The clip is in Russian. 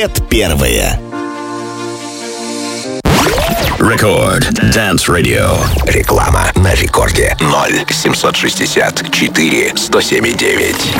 Это первое. Рекорд Dance Radio. Реклама на рекорде 0 764 107,9.